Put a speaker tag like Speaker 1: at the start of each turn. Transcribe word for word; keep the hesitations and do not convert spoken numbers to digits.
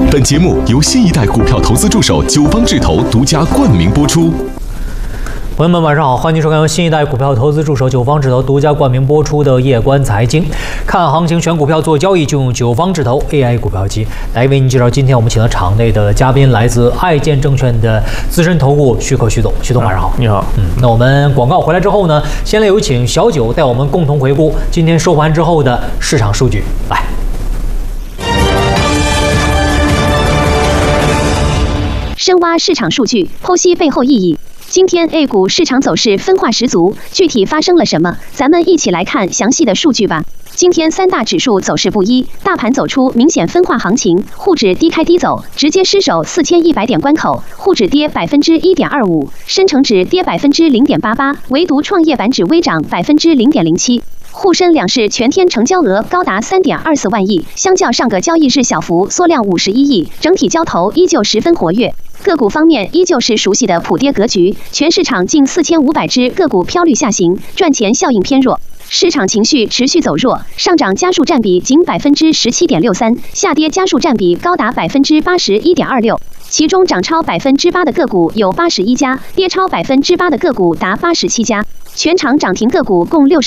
Speaker 1: 本节目由新一代股票投资助手九方智投独家冠名播出。
Speaker 2: 朋友们，晚上好，欢迎收看由新一代股票投资助手九方智投独家冠名播出的夜观财经。看行情选股票做交易，就用九方智投 A I 股票机来为您介绍。今天我们请到场内的嘉宾，来自爱建证券的资深投顾徐可徐总。徐总晚上好。
Speaker 3: 你好。
Speaker 2: 嗯，那我们广告回来之后呢，先来有请小九带我们共同回顾今天收盘之后的市场数据。来。
Speaker 4: 深挖市场数据，剖析背后意义。今天 A 股市场走势分化十足，具体发生了什么？咱们一起来看详细的数据吧。今天三大指数走势不一，大盘走出明显分化行情，沪指低开低走，直接失守四千一百点关口，沪指跌百分之一点二五，深成指跌百分之零点八八，唯独创业板指微涨百分之零点零七。沪深两市全天成交额高达 三点二四万亿，相较上个交易日小幅缩量五十一亿，整体交投依旧十分活跃。个股方面依旧是熟悉的普跌格局，全市场近四千五百只个股飘率下行，赚钱效应偏弱。市场情绪持续走弱，上涨家数占比仅百分之十七点六三，下跌家数占比高达百分之八十一点二六。其中涨超百分之八的个股有八十一家，跌超百分之八的个股达八十七家。全场涨停个股共六十